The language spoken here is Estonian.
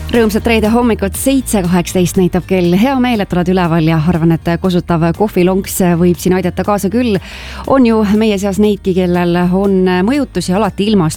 Rõõmsat reede hommikut 7.18 näitab kell. Hea meel, et oled üleval ja arvan, et kosutav kohvilonks võib siin aidata kaasa küll. On ju meie seas neidki, kellel on mõjutusi alati ilmast